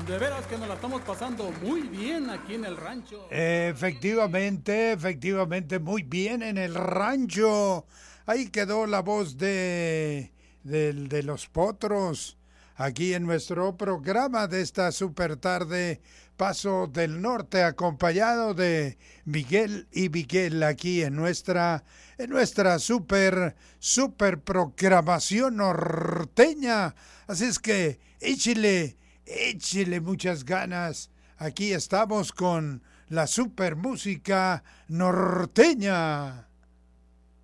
De veras que nos la estamos pasando muy bien aquí en el rancho. Efectivamente, muy bien en el rancho. Ahí quedó la voz de los potros. Aquí en nuestro programa de esta super tarde, Paso del Norte, acompañado de Miguel y Miguel, aquí en nuestra super programación norteña. Así es que échele muchas ganas. Aquí estamos con la super música norteña.